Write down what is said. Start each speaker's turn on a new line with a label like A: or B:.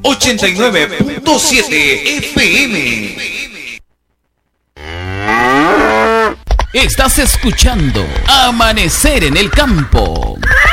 A: 89.7 FM.
B: Estás escuchando Amanecer en el Campo.